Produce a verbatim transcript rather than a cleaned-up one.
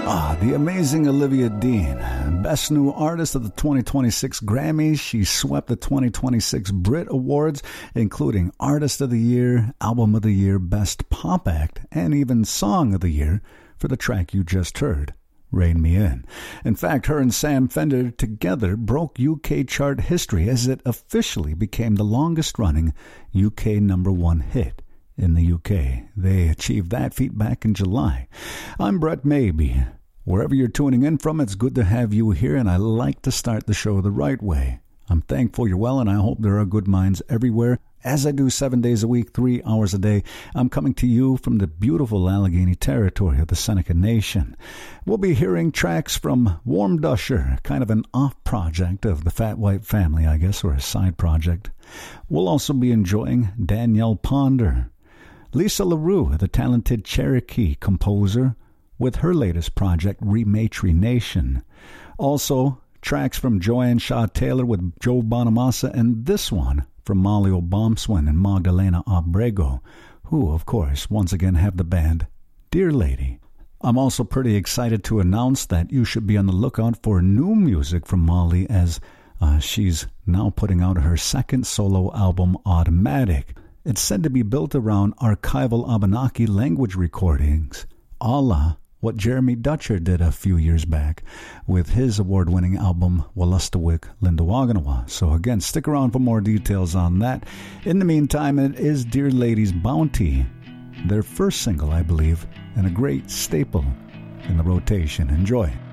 Ah, the amazing Olivia Dean, Best New Artist of the twenty twenty-six Grammys. She swept the twenty twenty-six Brit Awards, including Artist of the Year, Album of the Year, Best Pop Act, and even Song of the Year for the track you just heard, Rein Me In. In fact, her and Sam Fender together broke U K chart history as it officially became the longest-running U K number one hit in the U K. They achieved that feat back in July. I'm Brett Maybe. Wherever you're tuning in from, it's good to have you here, and I like to start the show the right way. I'm thankful you're well, and I hope there are good minds everywhere. As I do seven days a week, three hours a day, I'm coming to you from the beautiful Allegheny territory of the Seneca Nation. We'll be hearing tracks from Warm Dusher, kind of an off project of the Fat White Family, I guess, or a side project. We'll also be enjoying Danielle Ponder, Lisa LaRue, the talented Cherokee composer, with her latest project, Rematry Nation. Also, tracks from Joanne Shaw Taylor with Joe Bonamassa, and this one from Molly O'Bombswin and Magdalena Abrego, who, of course, once again have the band Dear Lady. I'm also pretty excited to announce that you should be on the lookout for new music from Molly, as uh, she's now putting out her second solo album, Automatic. It's said to be built around archival Abenaki language recordings, a la what Jeremy Dutcher did a few years back with his award-winning album, Wolastoqiyik Lindawaganawa. So again, stick around for more details on that. In the meantime, it is Dear Lady's Bounty, their first single, I believe, and a great staple in the rotation. Enjoy.